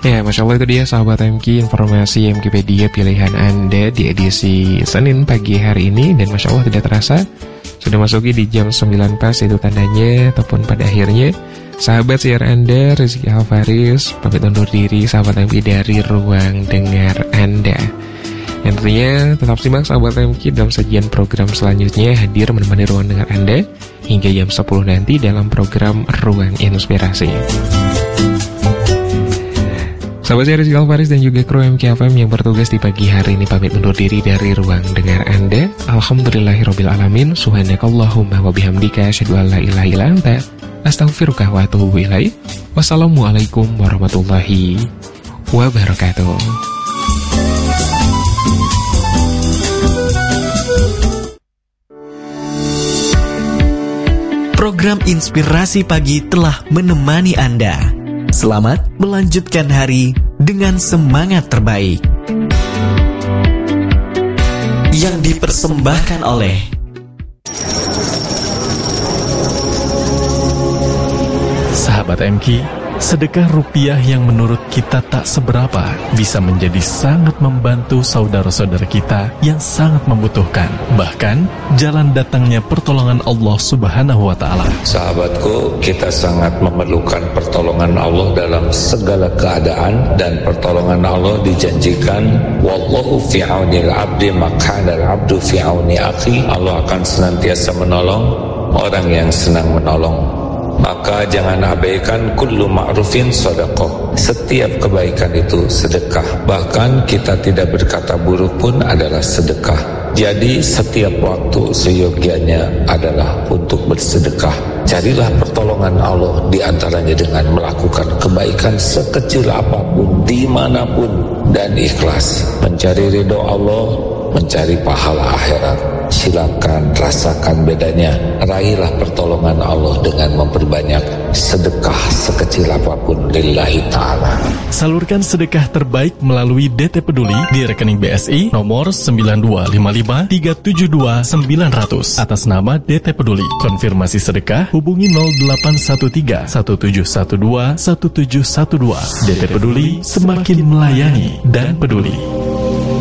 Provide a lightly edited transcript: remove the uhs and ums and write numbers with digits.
Ya, Masya Allah, itu dia sahabat MQ, informasi MQpedia pilihan Anda di edisi Senin pagi hari ini. Dan Masya Allah tidak terasa sudah masuki di jam 9 pas, itu tandanya ataupun pada akhirnya sahabat siar Anda, Rizky Alfaris, pamit undur diri sahabat MQ dari ruang dengar Anda. Yang tentunya tetap simak sahabat MQ dalam sajian program selanjutnya, hadir menemani ruang dengar Anda hingga jam 10 nanti dalam program Ruang Inspirasi. Sahabat saya Rizky Alfaris dan juga kru MKFM yang bertugas di pagi hari ini pamit undur diri dari ruang dengar Anda. Alhamdulillahirrabbilalamin. Subhanakallahumma wa bihamdika asyhadu an la ilaha illa anta astaghfiruka wa atubu ilaik. Wassalamualaikum warahmatullahi wabarakatuh. Program Inspirasi Pagi telah menemani Anda. Selamat melanjutkan hari dengan semangat terbaik. Yang dipersembahkan oleh Sahabat MQ, sedekah rupiah yang menurut kita tak seberapa bisa menjadi sangat membantu saudara-saudara kita yang sangat membutuhkan. Bahkan, jalan datangnya pertolongan Allah Subhanahu wa Ta'ala. Sahabatku, kita sangat memerlukan pertolongan Allah dalam segala keadaan, dan pertolongan Allah dijanjikan, wallahu fi aunil abdi makana al-abdu fi auni akhi. Allah akan senantiasa menolong orang yang senang menolong. Maka jangan abaikan kullu ma'rufin sedekah. Setiap kebaikan itu sedekah. Bahkan kita tidak berkata buruk pun adalah sedekah. Jadi setiap waktu seyogianya adalah untuk bersedekah. Carilah pertolongan Allah di antaranya dengan melakukan kebaikan sekecil apapun, dimanapun, dan ikhlas. Mencari ridho Allah, mencari pahala akhirat. Silakan rasakan bedanya. Raihlah pertolongan Allah dengan memperbanyak sedekah sekecil apapun lillahi ta'ala. Salurkan sedekah terbaik melalui DT Peduli di rekening BSI nomor 9255372900 atas nama DT Peduli. Konfirmasi sedekah hubungi 0813 1712 1712. DT Peduli, semakin melayani dan peduli.